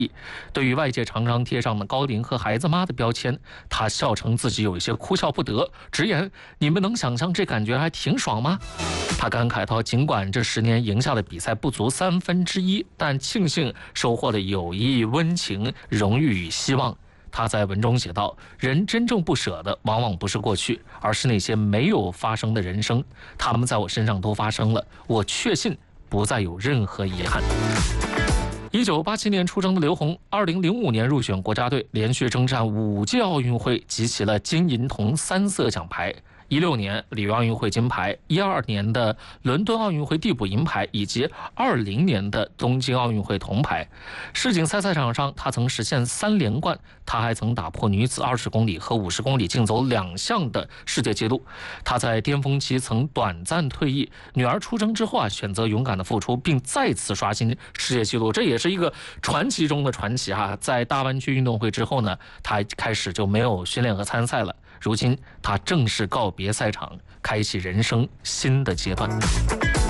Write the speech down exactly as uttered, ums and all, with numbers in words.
对于外界常常贴上的高龄和孩子妈的标签，他笑称自己有一些哭笑不得，直言：“你们能想象这感觉还挺爽吗？”他感慨道：“尽管这十年赢下的比赛不足三分之一，但庆幸收获了友谊、温情、荣誉与希望。”他在文中写道：“人真正不舍的，往往不是过去，而是那些没有发生的人生。他们在我身上都发生了，我确信不再有任何遗憾。”一九八七年出生的刘虹，二零零五年入选国家队，连续征战五届奥运会，集齐了金银铜三色奖牌。一六年里约奥运会金牌，一二年的伦敦奥运会递补银牌，以及二零年的东京奥运会铜牌。世锦赛赛场上，他曾实现三连冠，他还曾打破女子二十公里和五十公里竞走两项的世界纪录。他在巅峰期曾短暂退役，女儿出生之后啊，选择勇敢的付出，并再次刷新世界纪录，这也是一个传奇中的传奇哈。在大湾区运动会之后呢，他开始就没有训练和参赛了。如今，他正式告别赛场，开启人生新的阶段。